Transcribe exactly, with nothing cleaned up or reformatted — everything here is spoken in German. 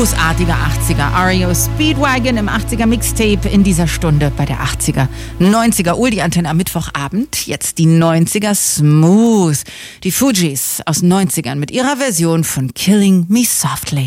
großartiger achtziger. R E O Speedwagon im achtziger Mixtape in dieser Stunde bei der achtziger, neunziger Oldie-Antenne am Mittwochabend. Jetzt die neunziger Smooth. Die Fugees aus neunzigern mit ihrer Version von Killing Me Softly.